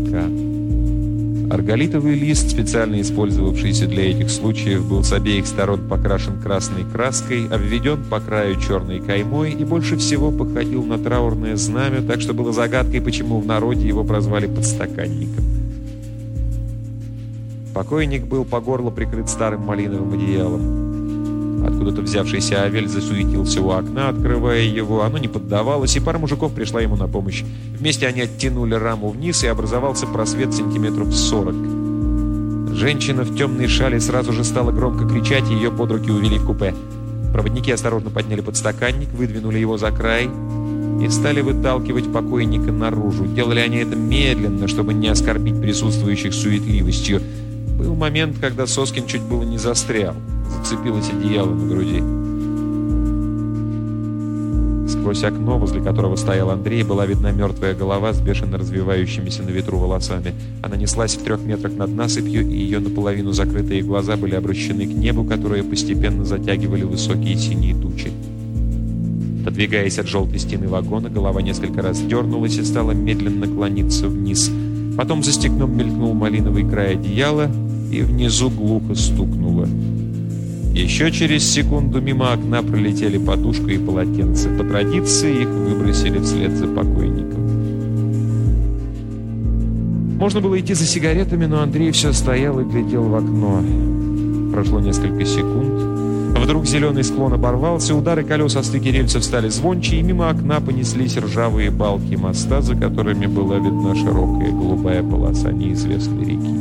звонка. Арголитовый лист, специально использовавшийся для этих случаев, был с обеих сторон покрашен красной краской, обведен по краю черной каймой и больше всего походил на траурное знамя, так что было загадкой, почему в народе его прозвали подстаканником. Покойник был по горло прикрыт старым малиновым одеялом. Откуда-то взявшийся Авель засуетился у окна, открывая его. Оно не поддавалось, и пара мужиков пришла ему на помощь. Вместе они оттянули раму вниз, и образовался просвет сантиметров 40. Женщина в темной шале сразу же стала громко кричать, и ее под руки увели в купе. Проводники осторожно подняли подстаканник, выдвинули его за край и стали выталкивать покойника наружу. Делали они это медленно, чтобы не оскорбить присутствующих суетливостью. Был момент, когда Соскин чуть было не застрял. Зацепилось одеяло на груди. Сквозь окно, возле которого стоял Андрей, была видна мертвая голова с бешено развивающимися на ветру волосами. Она неслась в 3 метрах над насыпью, и ее наполовину закрытые глаза были обращены к небу, которое постепенно затягивали высокие синие тучи. Подвигаясь от желтой стены вагона, голова несколько раз дернулась и стала медленно клониться вниз. Потом за стеклом мелькнул малиновый край одеяла, и внизу глухо стукнуло. Еще через секунду мимо окна пролетели подушка и полотенце. По традиции их выбросили вслед за покойником. Можно было идти за сигаретами, но Андрей все стоял и глядел в окно. Прошло несколько секунд. Вдруг зеленый склон оборвался, удары колес о стыке рельсов стали звонче, и мимо окна понеслись ржавые балки моста, за которыми была видна широкая голубая полоса неизвестной реки.